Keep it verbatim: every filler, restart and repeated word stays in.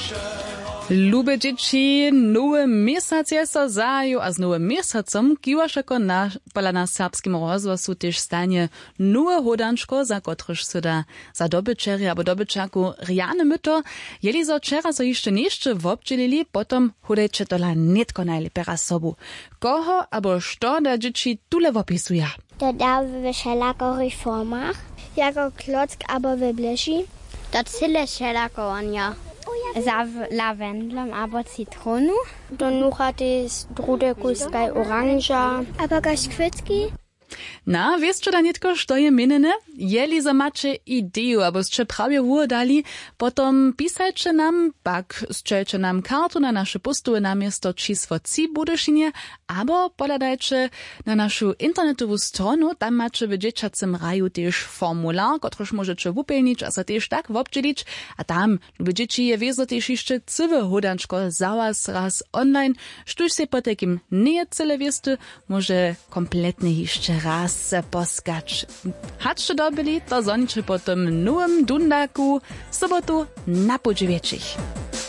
Lube dzieci, nowy miesiac je so zaju, a z nowym miesacom kiwaš ako na, pola na serbskim rozhlasu też stanie nowe hodančko, za kotryž se da za dobyczeri abo dobyczaku rjane myto. Jeli so čera so jeszcze nieszcze wobdźelili, potom hodejče tola netko najlepe raz sobu. Koho abo što da dzieci tule wopisuja? To da w wszelakorych formach, jako klock abo w bleši. To cyle wszelakowania. Za lawendlem abo citronu. To nuchaty z drudeku skaj orangea. Abo gaszkwitki. Na, wiesz čo da netko, što je menene? Jeli za macie ideju, abo sče prawie dali, potom pisajcie nam, pak strzelcie nam kartu na nasze postoje na miesto číslo trzy Budyšinie, abo podadajcie na naszą internetową stronu, tam macie w dzieciacym raju też formular, kotryż możecie wupełnić, a so też tak wobdzielić, a tam, lube dzieci, je wiezo też jeszcze cywe hodančko za was raz online, sztuž se po takim nie cyle wiesty, może kompletnie jeszcze raz poskać. Haczcie dobili, to zoniczy po tym nowym dundaku, sobotu na podźwieczich.